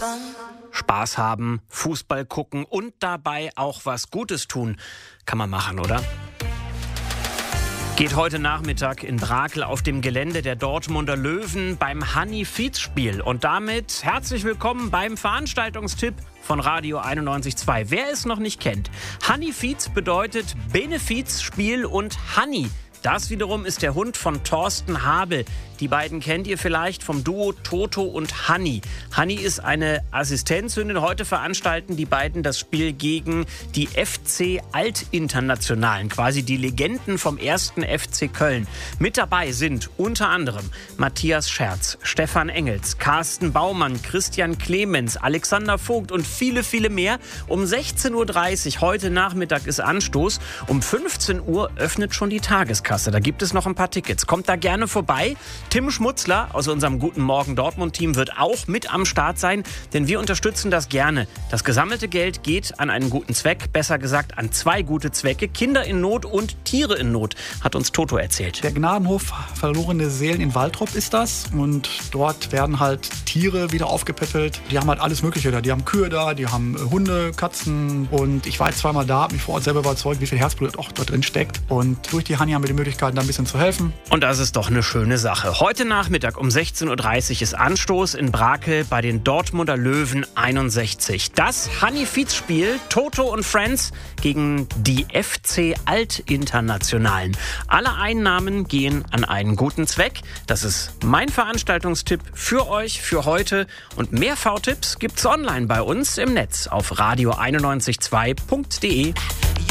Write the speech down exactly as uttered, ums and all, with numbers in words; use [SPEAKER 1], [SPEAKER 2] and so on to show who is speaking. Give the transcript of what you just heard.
[SPEAKER 1] Spaß haben, Fußball gucken und dabei auch was Gutes tun. Kann man machen, oder? Geht heute Nachmittag in Brakel auf dem Gelände der Dortmunder Löwen beim Hanni-Fietz-Spiel. Und damit herzlich willkommen beim Veranstaltungstipp von Radio einundneunzig Komma zwei. Wer es noch nicht kennt, Hanni-Fietz bedeutet Benefizspiel und Hanni. Das wiederum ist der Hund von Thorsten Habel. Die beiden kennt ihr vielleicht vom Duo Toto und Hanni. Hanni ist eine Assistenzhündin. Heute veranstalten die beiden das Spiel gegen die F C Altinternationalen, quasi die Legenden vom ersten F C Köln. Mit dabei sind unter anderem Matthias Scherz, Stefan Engels, Carsten Baumann, Christian Clemens, Alexander Vogt und viele, viele mehr. Um sechzehn Uhr dreißig heute Nachmittag ist Anstoß. Um fünfzehn Uhr öffnet schon die Tageskasse. Da gibt es noch ein paar Tickets. Kommt da gerne vorbei. Tim Schmutzler aus unserem Guten Morgen Dortmund-Team wird auch mit am Start sein, denn wir unterstützen das gerne. Das gesammelte Geld geht an einen guten Zweck, besser gesagt an zwei gute Zwecke. Kinder in Not und Tiere in Not, hat uns Toto erzählt.
[SPEAKER 2] Der Gnadenhof Verlorene Seelen in Waltrop ist das, und dort werden halt Tiere wieder aufgepäppelt. Die haben halt alles Mögliche da. Die haben Kühe da, die haben Hunde, Katzen, und ich war jetzt zweimal da, habe mich vor Ort selber überzeugt, wie viel Herzblut auch dort drin steckt, und durch die Hanni haben wir die Möglichkeit, da ein bisschen zu helfen.
[SPEAKER 1] Und das ist doch eine schöne Sache. Heute Nachmittag um sechzehn Uhr dreißig ist Anstoß in Brakel bei den Dortmunder Löwen einundsechzig. Das Hanni-Fietz-Spiel Toto und Friends gegen die F C Altinternationalen. Alle Einnahmen gehen an einen guten Zweck. Das ist mein Veranstaltungstipp für euch für heute. Und mehr V-Tipps gibt's online bei uns im Netz auf radio einundneunzig Komma zwei punkt de.